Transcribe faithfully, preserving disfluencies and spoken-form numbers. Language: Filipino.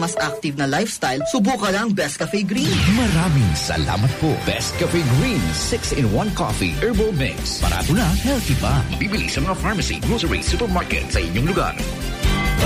mas active na lifestyle, subukan ang Best Cafe Green. Maraming salamat po. Best Cafe Green six in one Coffee Herbal Mix. Barato na, healthy pa. Mabibili sa mga pharmacy, grocery, supermarket sa inyong lugar.